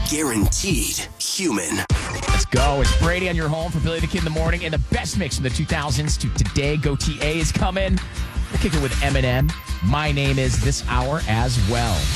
Guaranteed human. Let's go. It's Brady on your home for Billy the Kid in the morning, and the best mix from the 2000s to today. Go TA is coming. We'll kick it with Eminem. My name is this hour as well.